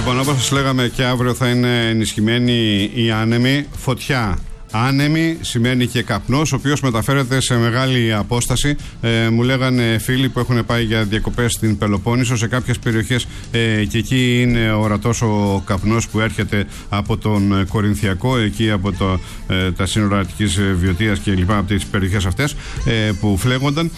Λοιπόν, όπως σας λέγαμε, και αύριο θα είναι ενισχυμένη η άνεμη. Φωτιά. Άνεμη σημαίνει και καπνός, ο οποίος μεταφέρεται σε μεγάλη απόσταση. Μου λέγανε φίλοι που έχουν πάει για διακοπές στην Πελοπόννησο, σε κάποιες περιοχές και εκεί είναι ορατός ο καπνός που έρχεται από τον Κορινθιακό, εκεί από τα σύνορα Αττικής Βιωτίας και λοιπά, από τις περιοχές αυτές που φλέγονταν.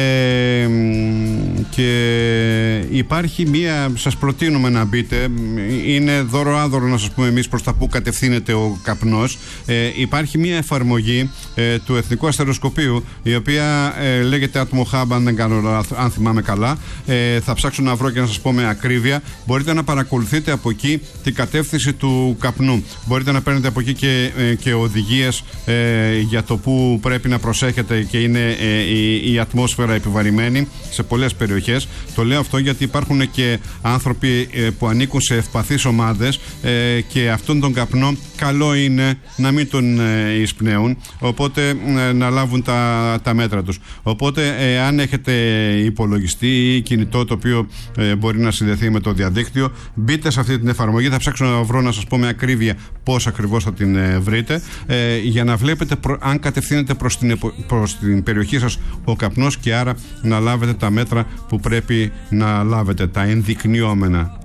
Και υπάρχει μία, σας προτείνουμε να μπείτε, είναι δώρο-άδωρο να σας πούμε εμείς προς τα που κατευθύνεται ο καπνός. Υπάρχει μια εφαρμογή του Εθνικού Αστεροσκοπείου, η οποία λέγεται Atmo Hub, αν θυμάμαι καλά. Θα ψάξω να βρω και να σας πω με ακρίβεια. Μπορείτε να παρακολουθείτε από εκεί την κατεύθυνση του καπνού. Μπορείτε να παίρνετε από εκεί και οδηγίες για το που πρέπει να προσέχετε, και είναι η ατμόσφαιρα επιβαρημένη σε πολλές περιοχές. Το λέω αυτό γιατί υπάρχουν και άνθρωποι που ανήκουν σε ευπαθείς ομάδες και αυτόν τον καπνό καλό είναι να μην τον εισπνέουν, οπότε να λάβουν τα μέτρα τους. Οπότε αν έχετε υπολογιστή ή κινητό το οποίο μπορεί να συνδεθεί με το διαδίκτυο, μπείτε σε αυτή την εφαρμογή. Θα ψάξω να βρω να σας πω με ακρίβεια πώς ακριβώς θα την βρείτε, για να βλέπετε αν κατευθύνεται προς την περιοχή σας ο καπνός, και άρα να λάβετε τα μέτρα που πρέπει να λάβετε, τα ενδεικνυόμενα.